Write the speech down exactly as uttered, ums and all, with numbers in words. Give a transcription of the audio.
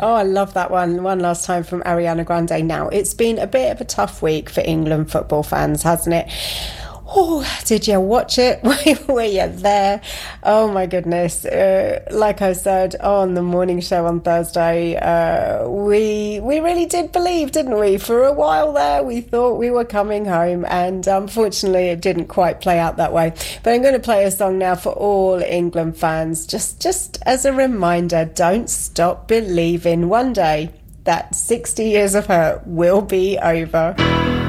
Oh, I love that one. One last time from Ariana Grande. Now, it's been a bit of a tough week for England football fans, hasn't it? Oh, did you watch it? Were you there? Oh my goodness. Uh, like I said on the morning show on Thursday, uh, we we really did believe, didn't we? For a while there, we thought we were coming home, and unfortunately it didn't quite play out that way. But I'm going to play a song now for all England fans, just, just as a reminder, don't stop believing. One day that sixty years of hurt will be over.